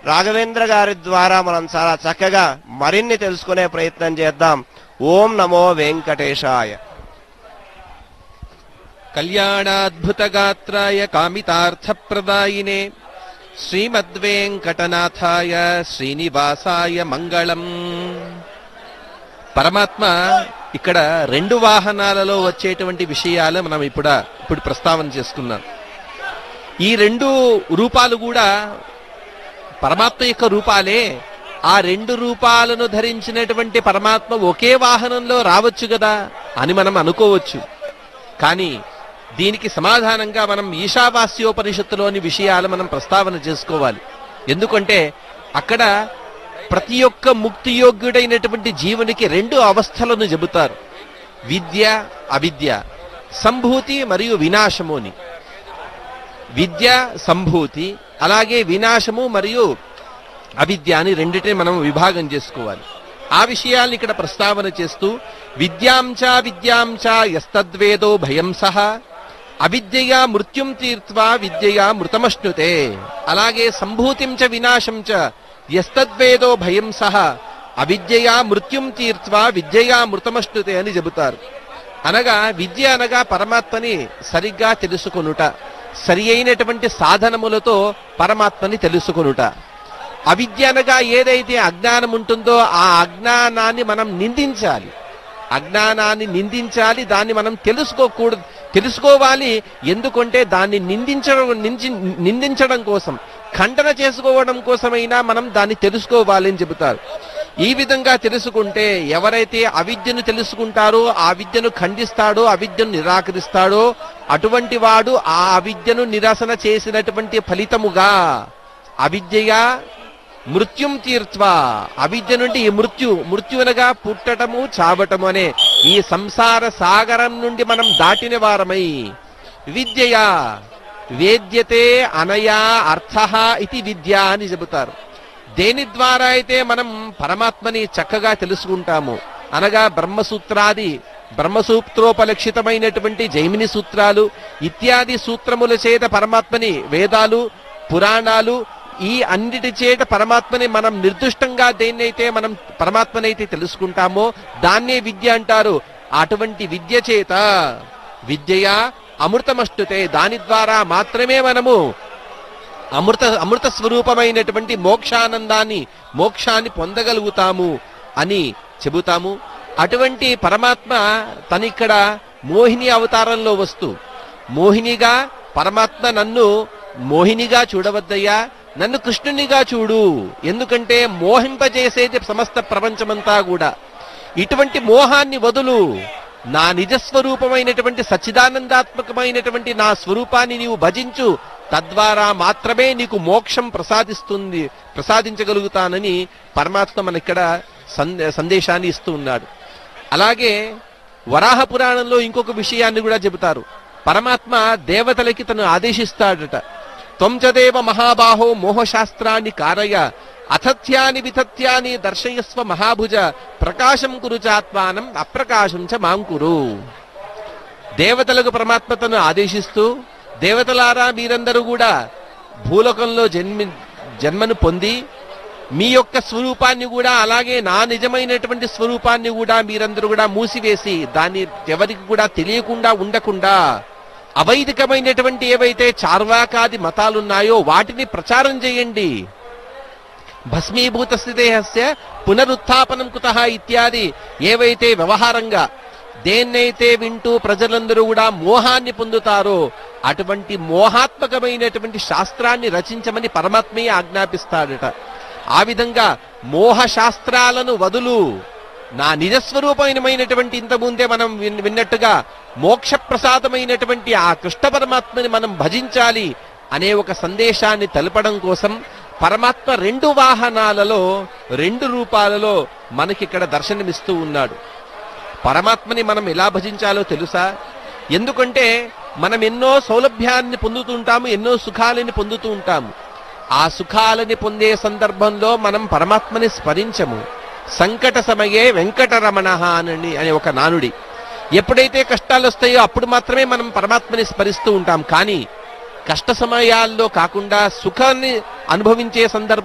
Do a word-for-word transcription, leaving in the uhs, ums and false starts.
రాఘవేంద్ర గారి ద్వారా మనం చాలా చక్కగా మరిన్ని తెలుసుకునే ప్రయత్నం చేద్దాం. ఓం నమో వెంకటేశాయ. కళ్యాణాద్భుతగాత్రాయ కామితార్థప్రదాయినే శ్రీమద్వేంకటనాథాయ శ్రీనివాసాయ మంగళం. పరమాత్మ ఇక్కడ రెండు వాహనాలలో వచ్చేటువంటి విషయాలు మనం ఇప్పుడు ఇప్పుడు ప్రస్తావన చేసుకున్నాం. ఈ రెండు రూపాలు కూడా పరమాత్మ యొక్క రూపాలే. ఆ రెండు రూపాలను ధరించినటువంటి పరమాత్మ ఒకే వాహనంలో రావచ్చు కదా అని మనం అనుకోవచ్చు. కానీ దీనికి సమాధానంగా మనం ఈశావాస్యోపనిషత్తులోని విషయాలు మనం ప్రస్తావన చేసుకోవాలి. ఎందుకంటే అక్కడ ప్రతి ఒక్క ముక్తియోగ్యుడైనటువంటి జీవునికి రెండు అవస్థలను చెబుతారు, విద్య అవిద్య, సంభూతి మరియు వినాశము అని. విద్య సంభూతి, అలాగే వినాశము మరియు అవిద్య అని రెండిటిని మనం విభాగం చేసుకోవాలి. ఆ విషయాల్ని ఇక్కడ ప్రస్తావన చేస్తూ విద్యాంచ విద్యాంచ యస్తద్వేదో భయం సహ అవిద్యయా మృత్యుం తీర్త్వా విద్యయా మృతమశ్నుతే, అలాగే సంభూతిం చ వినాశం చ యస్తద్వేదో భయం సహ అవిద్యయా మృత్యుం తీర్త్వా విద్యయా మృతమశ్నుతే అని చెబుతారు. అనగా విద్య అనగా పరమాత్మని సరిగ్గా తెలుసుకొనుట, సరి అయినటువంటి సాధనములతో పరమాత్మని తెలుసుకొనుట. అవిద్య అనగా ఏదైతే అజ్ఞానం ఉంటుందో ఆ అజ్ఞానాన్ని మనం నిందించాలి, అజ్ఞానాన్ని నిందించాలి, దాన్ని మనం తెలుసుకోకూడదు, తెలుసుకోవాలి. ఎందుకంటే దాన్ని నిందించడం నిందించడం కోసం, ఖండన చేసుకోవడం కోసమైనా మనం దాన్ని తెలుసుకోవాలి అని చెబుతారు. ఈ విధంగా తెలుసుకుంటే ఎవరైతే అవిద్యను తెలుసుకుంటారో, ఆ విద్యను ఖండిస్తాడో, అవిద్యను నిరాకరిస్తాడో అటువంటి వాడు ఆ అవిద్యను నిరసన చేసినటువంటి ఫలితముగా అవిద్యగా మృత్యుం తీర్త్వా, అవిద్య నుండి ఈ మృత్యు మృత్యు అనగా పుట్టటము చావటము అనే ఈ సంసార సాగరం నుండి మనం దాటిన వారమై విద్యయా వేద్యతే అనయా అర్థః ఇది విద్య అని చెబుతారు. దేని ద్వారా అయితే మనం పరమాత్మని చక్కగా తెలుసుకుంటాము అనగా బ్రహ్మసూత్రాది బ్రహ్మసూత్రోపలక్షితమైనటువంటి జైమిని సూత్రాలు ఇత్యాది సూత్రముల చేత పరమాత్మని, వేదాలు పురాణాలు ఈ అన్నిటి చేత పరమాత్మని మనం నిర్దిష్టంగా దేన్నైతే మనం పరమాత్మనైతే తెలుసుకుంటామో దాన్నే విద్య అంటారు. అటువంటి విద్య చేత విద్యయా అమృతమష్టుతే, దాని ద్వారా మాత్రమే మనము అమృత అమృత స్వరూపమైనటువంటి మోక్షానందాన్ని మోక్షాన్ని పొందగలుగుతాము అని చెబుతాము. అటువంటి పరమాత్మ తనిక్కడ మోహిని అవతారంలో వస్తూ, మోహినిగా పరమాత్మ నన్ను మోహినిగా చూడవద్దయ్యా, నన్ను కృష్ణునిగా చూడు, ఎందుకంటే మోహింపజేసేది సమస్త ప్రపంచమంతా కూడా. ఇటువంటి మోహాన్ని వదులు, నా నిజస్వరూపమైనటువంటి సచ్చిదానందాత్మకమైనటువంటి నా స్వరూపాన్ని నీవు భజించు, తద్వారా మాత్రమే నీకు మోక్షం ప్రసాదిస్తుంది ప్రసాదించగలుగుతానని పరమాత్మ మనకిక్కడ సందేశాన్ని ఇస్తూ ఉన్నాడు. అలాగే వరాహ పురాణంలో ఇంకొక విషయాన్ని కూడా చెబుతారు. పరమాత్మ దేవతలకి తను ఆదేశిస్తాడట, త్వంచదేవ మహాబాహో మోహశాస్త్రాన్ని కారయ అథత్యాని విథత్యాని దర్శయస్వ మహాభుజ ప్రకాశం కురుచాత్మానం అప్రకాశం చ మాంకురు. దేవతలకు పరమాత్మ తను ఆదేశిస్తూ, దేవతలారా మీరందరూ కూడా భూలోకంలో జన్మి జన్మను పొంది మీ యొక్క స్వరూపాన్ని కూడా అలాగే నా నిజమైనటువంటి స్వరూపాన్ని కూడా మీరందరూ కూడా మూసివేసి దాన్ని ఎవరికి కూడా తెలియకుండా ఉండకుండా అవైదికమైనటువంటి ఏవైతే చార్వాకాది మతాలున్నాయో వాటిని ప్రచారం చేయండి. భస్మీభూత స్థితేహస్య పునరుత్థాపనం కుతః ఇత్యాది ఏవైతే వ్యవహారంగా దేన్నైతే వింటూ ప్రజలందరూ కూడా మోహాన్ని పొందుతారో అటువంటి మోహాత్మకమైనటువంటి శాస్త్రాన్ని రచించమని పరమాత్మయే ఆజ్ఞాపిస్తాడట. ఆ విధంగా మోహ శాస్త్రాలను వదులు, నా నిజస్వరూపమైనటువంటి ఇంతకుముందే మనం విన్నట్టుగా మోక్ష ప్రసాదమైనటువంటి ఆ కృష్ణ పరమాత్మని మనం భజించాలి అనే ఒక సందేశాన్ని తెలపడం కోసం పరమాత్మ రెండు వాహనాలలో రెండు రూపాలలో మనకిక్కడ దర్శనమిస్తూ ఉన్నాడు. పరమాత్మని మనం ఎలా భజించాలో తెలుసా? ఎందుకంటే మనం ఎన్నో సౌలభ్యాన్ని పొందుతూ ఉంటాము, ఎన్నో సుఖాలని పొందుతూ ఉంటాము. ఆ సుఖాలని పొందే సందర్భంలో మనం పరమాత్మని స్మరించము. సంకట సమయే వెంకటరమణ అని అనే ఒక నానుడి. ఎప్పుడైతే కష్టాలు వస్తాయో అప్పుడు మాత్రమే మనం పరమాత్మని స్మరిస్తూ ఉంటాం. కానీ కష్ట సమయాల్లో కాకుండా సుఖాన్ని అనుభవించే సందర్భం